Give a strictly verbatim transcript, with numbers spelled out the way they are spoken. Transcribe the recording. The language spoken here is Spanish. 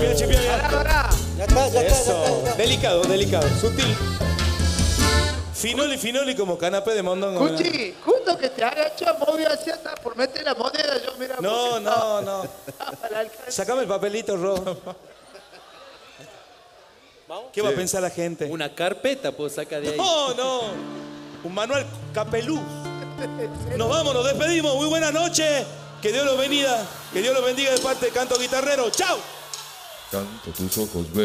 Bien, chipia, bien. Ya está, ya está, Eso. ya está, ya está. Delicado, delicado, sutil. Finoli, finoli como canapé de mondongo. Cuchi, justo que te haga hecho movio así hasta por meter la moneda, yo mira. No, no, no. Sacame el papelito rojo. ¿Qué va a pensar la gente? Una carpeta puedo sacar de ahí. No, no. Un manual capeluz. Nos vamos, nos despedimos. Muy buenas noches. Que Dios los bendiga. Que Dios los bendiga de parte de Canto Guitarrero. ¡Chao! Canto tus ojos